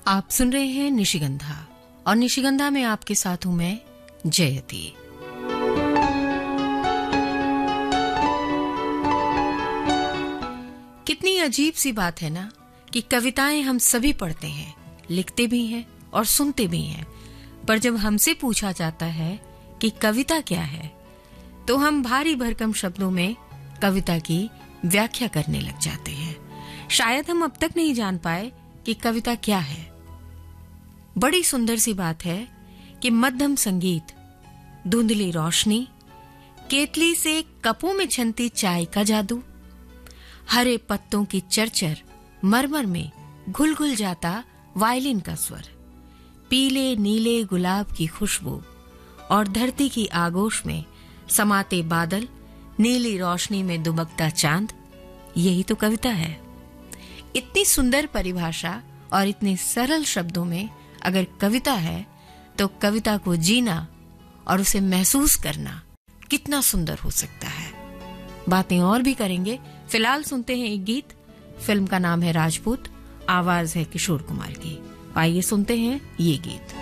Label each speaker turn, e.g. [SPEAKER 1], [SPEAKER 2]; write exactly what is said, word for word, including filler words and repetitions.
[SPEAKER 1] आप सुन रहे हैं निशिगंधा और निशिगंधा में आपके साथ हूं मैं जयती। कितनी अजीब सी बात है ना कि कविताएं हम सभी पढ़ते हैं, लिखते भी हैं और सुनते भी हैं, पर जब हमसे पूछा जाता है कि कविता क्या है तो हम भारी भरकम शब्दों में कविता की व्याख्या करने लग जाते हैं। शायद हम अब तक नहीं जान पाए कि कविता क्या है। बड़ी सुंदर सी बात है कि मध्यम संगीत, धुंधली रोशनी, केतली से कपों में छनती चाय का जादू, हरे पत्तों की चरचर, मरमर में घुल घुल जाता वायलिन का स्वर, पीले नीले गुलाब की खुशबू और धरती की आगोश में समाते बादल, नीली रोशनी में दुबकता चांद, यही तो कविता है। इतनी सुंदर परिभाषा और इतने सरल शब्दों में अगर कविता है तो कविता को जीना और उसे महसूस करना कितना सुंदर हो सकता है। बातें और भी करेंगे, फिलहाल सुनते हैं एक गीत। फिल्म का नाम है राजपूत, आवाज है किशोर कुमार की। आइए सुनते हैं ये गीत।